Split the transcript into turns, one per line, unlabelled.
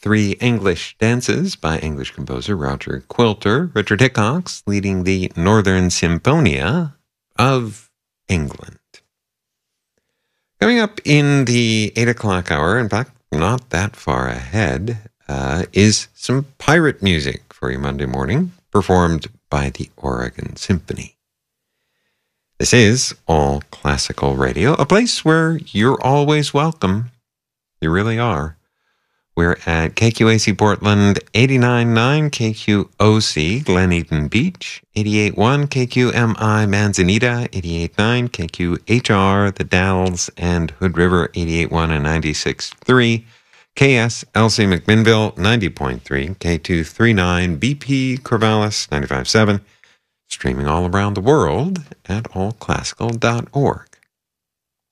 Three English Dances by English composer Roger Quilter. Richard Hickox leading the Northern Symphonia of England. Coming up in the 8 o'clock hour, in fact, not that far ahead, is some pirate music for your Monday morning, performed by the Oregon Symphony. This is All Classical Radio, a place where you're always welcome. You really are. We're at KQAC Portland, 89.9 KQOC Glen Eden Beach, 88.1 KQMI Manzanita, 88.9 KQHR The Dalles and Hood River, 88.1 and 96.3 KSLC McMinnville, 90.3 K239 BP Corvallis, 95.7, streaming all around the world at allclassical.org.